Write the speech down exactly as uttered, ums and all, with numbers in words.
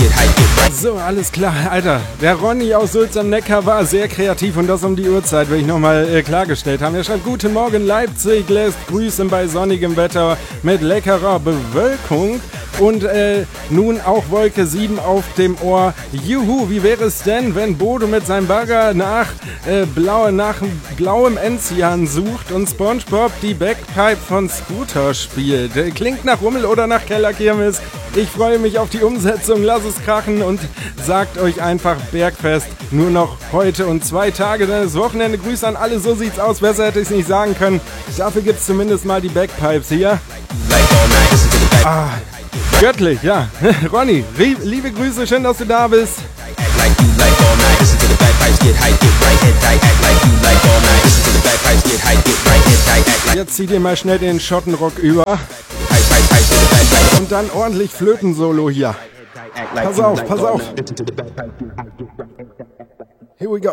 So, alles klar, Alter. Der Ronny aus Sulz am Neckar war sehr kreativ und das um die Uhrzeit, will ich nochmal äh, klargestellt haben. Er schreibt, guten Morgen Leipzig, lässt grüßen bei sonnigem Wetter mit leckerer Bewölkung. Und äh, nun auch Wolke sieben auf dem Ohr. Juhu, wie wäre es denn, wenn Bodo mit seinem Bagger nach, äh, blaue, nach blauem Enzian sucht und SpongeBob die Backpipe von Scooter spielt? Äh, klingt nach Rummel oder nach Kellerkirmes? Ich freue mich auf die Umsetzung, lasst es krachen und sagt euch einfach Bergfest. Nur noch heute und zwei Tage, dann ist Wochenende. Grüße an alle, so sieht's aus. Besser hätte ich es nicht sagen können. Dafür gibt's zumindest mal die Backpipes hier. Ah. Göttlich, ja. Ronny, liebe Grüße, schön, dass du da bist. Jetzt zieh dir mal schnell den Schottenrock über. Und dann ordentlich Flöten-Solo hier. Pass auf, pass auf. Here we go.